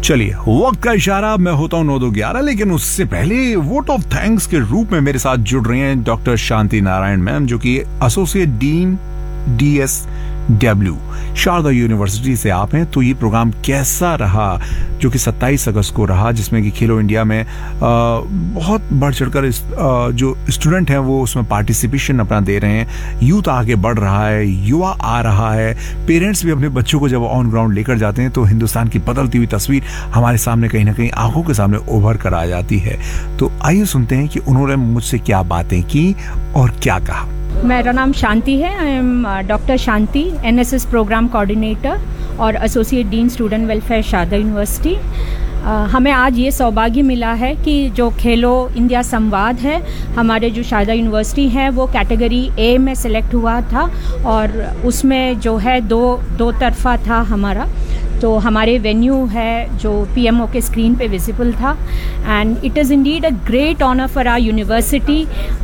चलिए, वक्त का इशारा, मैं होता हूँ 9-2-11, लेकिन उससे पहले वोट ऑफ थैंक्स के रूप में मेरे साथ जुड़ रहे हैं डॉक्टर शांति नारायण मैम, जो कि associate dean DSW Sharda university से आप हैं। तो ये प्रोग्राम कैसा रहा जो कि 27 अगस्त को रहा, जिसमें कि खेलो इंडिया में बहुत बढ़ चढ़कर जो स्टूडेंट हैं वो उसमें पार्टिसिपेशन अपना दे रहे हैं, यूथ आगे बढ़ रहा है, युवा आ रहा है, पेरेंट्स भी अपने बच्चों को जब ऑन ग्राउंड लेकर जाते हैं तो हिंदुस्तान की बदलती हुई तस्वीर हमारे सामने कहीं ना कहीं आंखों के सामने उभर कर आ जाती है। तो आइए सुनते हैं कि उन्होंने मुझसे क्या बातें की और क्या कहा। मेरा नाम शांति है। I am doctor Shanti, NSS programme coordinator और associate dean student welfare Sharda university. हमें आज ये सौभाग्य मिला है कि जो खेलो इंडिया संवाद है हमारे जो शारदा यूनिवर्सिटी है वो कैटेगरी A में सेलेक्ट हुआ था, और उसमें जो है दो तरफा था हमारा। तो हमारे वेन्यू है जो PMO के स्क्रीन पे विजिबल था, and it is indeed a great honour for our university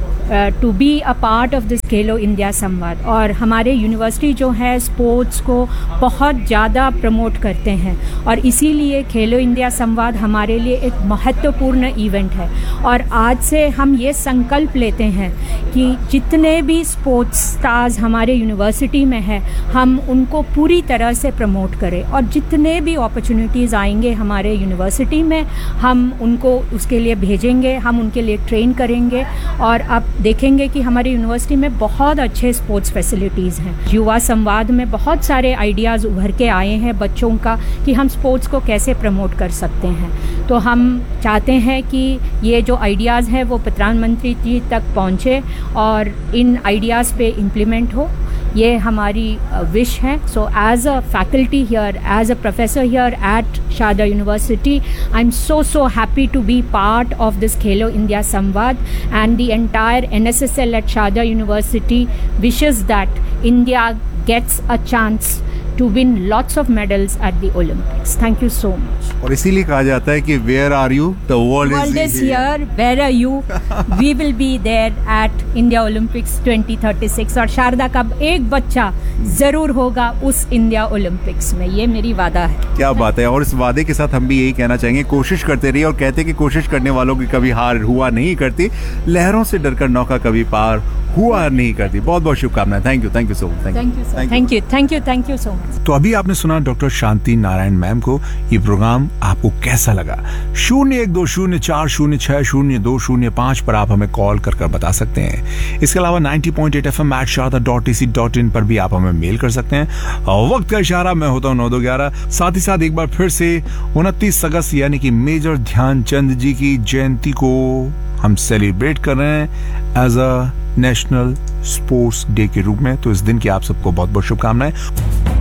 to be a part of this Khelo India संवाद। और हमारे यूनिवर्सिटी जो है स्पोर्ट्स को बहुत ज़्यादा प्रमोट करते हैं, और इसीलिए खेलो इंडिया संवाद हमारे लिए एक महत्वपूर्ण इवेंट है। और आज से हम ये संकल्प लेते हैं कि जितने भी स्पोर्ट्स स्टार्स हमारे यूनिवर्सिटी में हैं हम उनको पूरी तरह से प्रमोट करें, और जितने भी अपॉर्चुनिटीज़ आएंगे हमारे यूनिवर्सिटी में हम उनको उसके लिए भेजेंगे, हम उनके लिए ट्रेन करेंगे। और अब देखेंगे कि हमारी यूनिवर्सिटी में बहुत अच्छे स्पोर्ट्स फैसिलिटीज़ हैं। युवा संवाद में बहुत सारे आइडियाज़ उभर के आए हैं बच्चों का कि हम स्पोर्ट्स को कैसे प्रमोट कर सकते हैं। तो हम चाहते हैं कि ये जो आइडियाज़ हैं वो प्रधानमंत्री जी तक पहुँचे और इन आइडियाज़ पे इम्प्लीमेंट हो, ये हमारी विश है। So as a faculty here, as a professor here eight Sharda University, I'm so happy to be part of this Khelo India Samvad, and the entire NSSL at Sharda University wishes that India gets a chance to win lots of medals at the Olympics. Thank you so much. और इसीलिए कहा जाता है कि where are you? The world is here. Where are you? We will be there at India Olympics 2036, और शारदा का एक बच्चा जरूर होगा उस इंडिया ओलंपिक्स में, ये मेरी वादा है। क्या बात है। और इस वादे के साथ हम भी यही कहना चाहेंगे, कोशिश करते रहिए, और कहते हैं कि कोशिश करने वालों की कभी हार हुआ नहीं करती, लहरों से डरकर नौका कभी पार हुआ नहीं करती। बहुत बहुत शुभकामनाएं। Thank you so much. Thank you so much. तो अभी आपने सुना डॉक्टर शांति नारायण मैम को। ये प्रोग्राम आपको कैसा लगा? 012040600205 पर आप हमें कॉल कर बता सकते हैं। इसके अलावा 90.8 FM @sharda.ac.in पर भी आप हमें मेल कर सकते हैं। वक्त का इशारा, मैं होता हूँ 9-2-11। साथ ही साथ एक बार फिर से 29 अगस्त यानी कि मेजर ध्यानचंद जी की जयंती को हम सेलिब्रेट कर रहे हैं as a national sports day के रूप में। तो इस दिन की आप सबको बहुत बहुत शुभकामनाएं।